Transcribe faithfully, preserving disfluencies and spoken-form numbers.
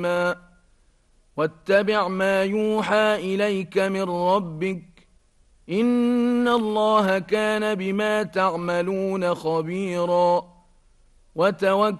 واتبع ما يوحى إليك من ربك إن الله كان بما تعملون خبيرا وتوكل